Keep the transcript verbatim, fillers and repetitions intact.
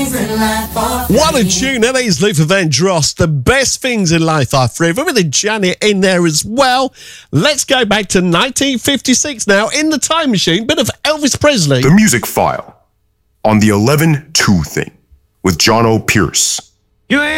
What a tune. That is Luther Vandross. The best things in life are forever, with a Janet in there as well. Let's go back to nineteen fifty-six now in the time machine. Bit of Elvis Presley. The Music File on the eleven two thing with John O. Pierce. You